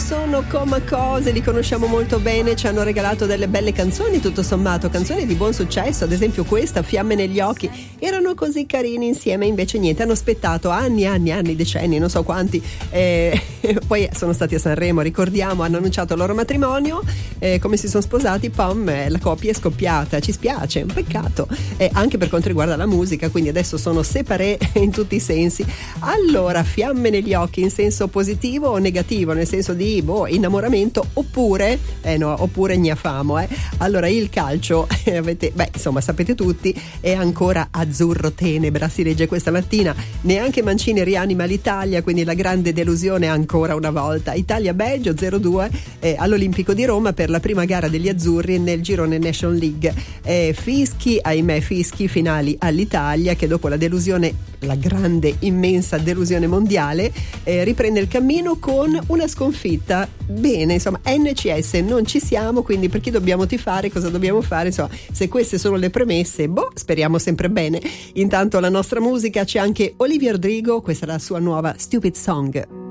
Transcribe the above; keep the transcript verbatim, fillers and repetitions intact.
sono Coma Cose, li conosciamo molto bene, ci hanno regalato delle belle canzoni, tutto sommato, canzoni di buon successo, ad esempio questa, Fiamme negli occhi, erano così carini insieme, invece niente, hanno aspettato anni, anni, anni, decenni, non so quanti, eh, poi sono stati a Sanremo, ricordiamo, hanno annunciato il loro matrimonio, eh, come si sono sposati, pom, eh, la coppia è scoppiata, ci spiace, un peccato, eh, anche per quanto riguarda la musica, quindi adesso sono separé in tutti i sensi. Allora, Fiamme negli occhi in senso positivo o negativo, nel senso di boh, innamoramento, oppure eh no, oppure gnafamo, eh. Allora, il calcio eh, avete, beh, insomma, sapete tutti, è ancora azzurro tenebra, si legge questa mattina, neanche Mancini rianima l'Italia, quindi la grande delusione ancora una volta. Italia-Belgio zero due eh, all'Olimpico di Roma per la prima gara degli azzurri nel girone Nation League. Eh, fischi, ahimè, fischi finali all'Italia che dopo la delusione, la grande immensa delusione mondiale, eh, riprende il cammino con una sconfitta. Bene, insomma, N C S non ci siamo, quindi per chi dobbiamo tifare, cosa dobbiamo fare? Insomma, se queste sono le premesse, boh, speriamo sempre bene. Intanto la nostra musica, c'è anche Olivia Rodrigo, questa è la sua nuova Stupid Song.